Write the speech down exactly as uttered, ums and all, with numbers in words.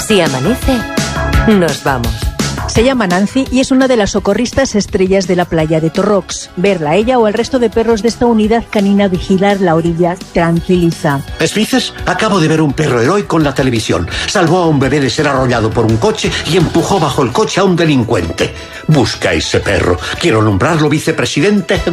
Si amanece, nos vamos. Se llama Nancy y es una de las socorristas estrellas de la playa de Torrox. Verla a ella o al resto de perros de esta unidad canina vigilar la orilla tranquiliza. ¿Esfices? Acabo de ver un perro heroico en la televisión. Salvó a un bebé de ser arrollado por un coche y empujó bajo el coche a un delincuente. Busca a ese perro. Quiero nombrarlo vicepresidente